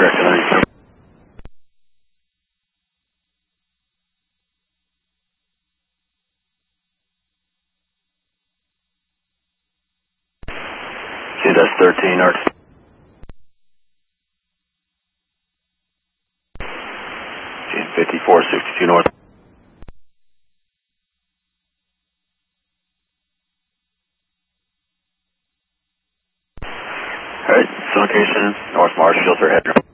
correct, line. Okay, that's 13, Arc. 5462 north. Alright, location, North Marsh, filter head.